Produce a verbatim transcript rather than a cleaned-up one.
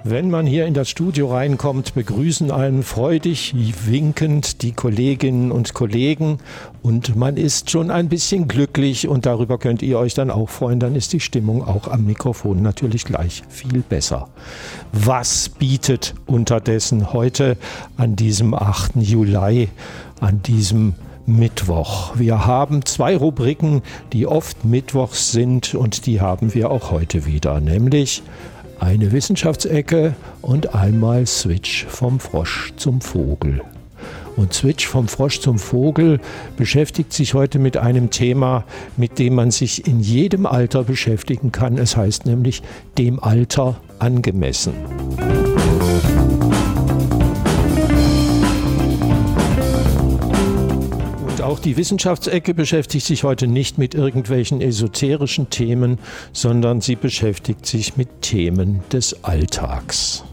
Wenn man hier in das Studio reinkommt, begrüßen einen freudig winkend die Kolleginnen und Kollegen und man ist schon ein bisschen glücklich und darüber könnt ihr euch dann auch freuen, dann ist die Stimmung auch am Mikrofon natürlich gleich viel besser. Was bietet unterdessen heute an diesem achten Juli, an diesem Mittwoch? Wir haben zwei Rubriken, die oft mittwochs sind und die haben wir auch heute wieder, nämlich eine Wissenschaftsecke und einmal Switch vom Frosch zum Vogel. Und Switch vom Frosch zum Vogel beschäftigt sich heute mit einem Thema, mit dem man sich in jedem Alter beschäftigen kann. Es heißt nämlich dem Alter angemessen. Auch die Wissenschaftsecke beschäftigt sich heute nicht mit irgendwelchen esoterischen Themen, sondern sie beschäftigt sich mit Themen des Alltags.